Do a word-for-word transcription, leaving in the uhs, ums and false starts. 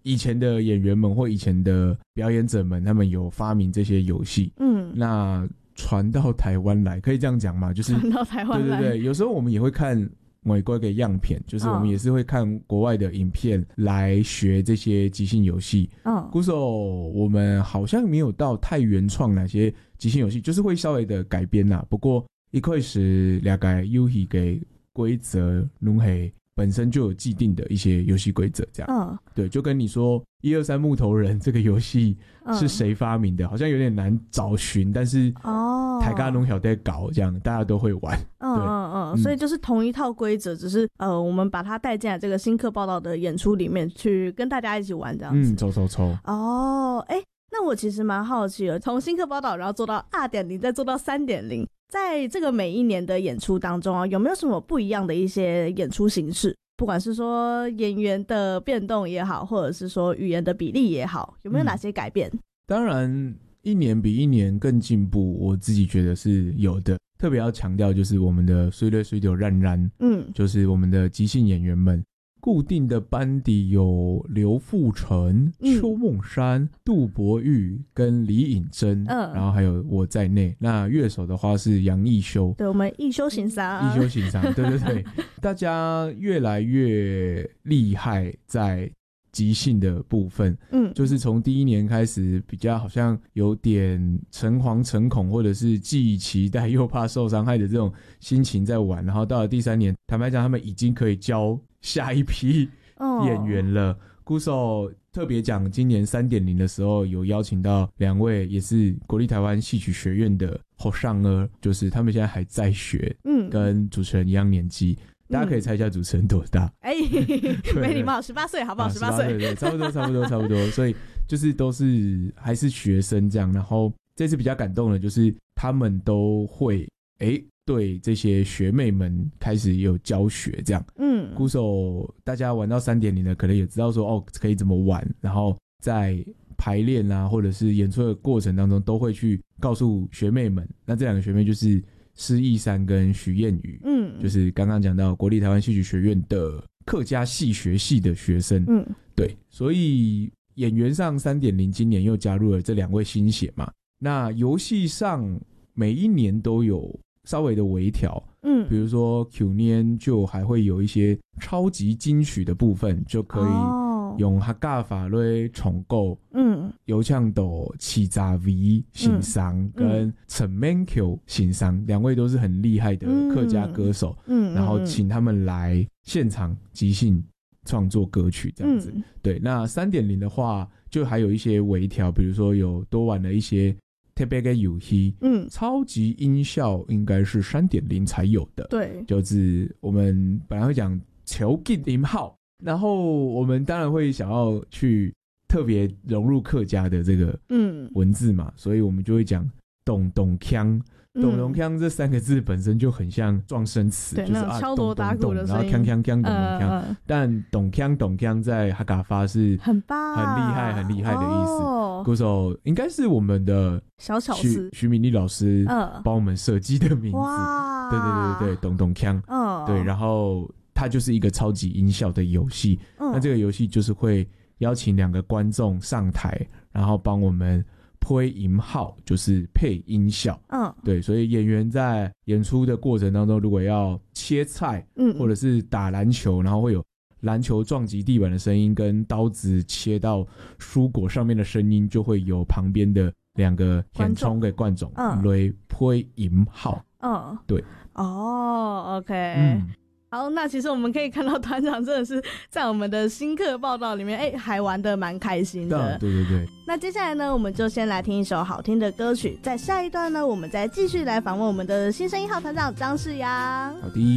以前的演员们或以前的表演者们，他们有发明这些游戏，嗯，那传到台湾来，可以这样讲吗？就是传到台湾来， 对对对，有时候我们也会看美国的样片，就是我们也是会看国外的影片来学这些即兴游戏。嗯，鼓手我们好像没有到太原创哪些即兴游戏，就是会稍微的改编啦。不过一开始大概游戏的规则拢系本身就有既定的一些游戏规则，这样。嗯，对，就跟你说一二三木头人这个游戏是谁发明的，嗯，好像有点难找寻，但是哦，台家拢晓得搞，这样大家都会玩。 嗯嗯嗯，所以就是同一套规则，只是呃，我们把它带进来这个新课报道的演出里面去跟大家一起玩这样子。 嗯，抽抽抽。 哦，哎，那我其实蛮好奇的，从新课报道然后做到 二点零， 再做到 三点零。在这个每一年的演出当中啊，有没有什么不一样的一些演出形式？不管是说演员的变动也好，或者是说语言的比例也好，有没有哪些改变？嗯， 当然，一年比一年更进步，我自己觉得是有的。特别要强调就是我们的水流水流冉冉，嗯，就是我们的即兴演员们。固定的班底有刘富成、邱梦山、嗯、杜伯玉跟李颖珍，嗯，然后还有我在内。那乐手的话是杨义修， 对，我们义修行商， 义修行商，对对对，大家越来越厉害在即兴的部分，嗯，就是从第一年开始比较好像有点诚惶诚恐，或者是既期待又怕受伤害的这种心情在玩，然后到了第三年，坦白讲，他们已经可以教下一批演员了。鼓手特别讲，今年 三点零 的时候有邀请到两位也是国立台湾戏曲学院的后上儿，就是他们现在还在学，嗯，跟主持人一样年纪。大家可以猜一下主持人多大？哎、 嗯，没礼貌，十八岁好不好？十八岁， 对对，差不多，差不多，差不多。所以就是都是还是学生这样。然后这次比较感动的就是他们都会哎、欸、对这些学妹们开始有教学这样。嗯，鼓手大家玩到 三点零 的可能也知道说哦可以怎么玩，然后在排练啊或者是演出的过程当中都会去告诉学妹们。那这两个学妹就是施逸珊跟徐燕宇，嗯，就是刚刚讲到国立台湾戏剧学院的客家戏学系的学生，嗯，对，所以演员上 三点零 今年又加入了这两位新血嘛。那游戏上每一年都有稍微的微调，嗯，比如说去年就还会有一些超级金曲的部分，就可以用客家法来重构，嗯，游唱斗七杂 V 欣赏跟陈曼 Q 欣赏，两位都是很厉害的客家歌手，嗯，然后请他们来现场即兴创作歌曲这样子。嗯、对，那 三点零 的话，就还有一些微调，比如说有多玩了一些特别的游戏，嗯，超级音效应该是 三点零 才有的，对，就是我们本来会讲球技音号。然后我们当然会想要去特别融入客家的这个文字嘛，嗯、所以我们就会讲咚咚锵，咚咚锵这三个字本身就很像撞声词， 对， 就是啊敲锣打鼓的声音， 然后锵锵锵咚咚锵，呃、但咚锵咚锵在哈嘎发是很棒、 很厉害、很厉害的意思。哦、鼓手应该是我们的小巧思徐敏丽老师帮我们设计的名字，呃、对对对对，咚咚锵，嗯，对，然后。它就是一个超级音效的游戏，嗯、那这个游戏就是会邀请两个观众上台，然后帮我们配音号，就是配音效。嗯，对，所以演员在演出的过程当中，如果要切菜，嗯，或者是打篮球，然后会有篮球撞击地板的声音，跟刀子切到蔬果上面的声音，就会有旁边的两个演冲给观众来配音号。嗯，对， 哦 ，OK。嗯好，那其实我们可以看到团长真的是在我们的新课报道里面，哎、欸，还玩得蛮开心的。 对对对。 那接下来呢，我们就先来听一首好听的歌曲，在下一段呢，我们再继续来访问我们的新生一号团长张世阳。 好的。